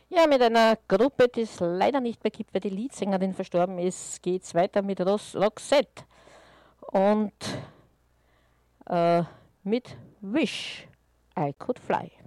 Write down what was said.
Ja, mit einer Gruppe, die es leider nicht mehr gibt, weil die Leadsängerin verstorben ist, geht es weiter mit Roxette und mit Wish I Could Fly.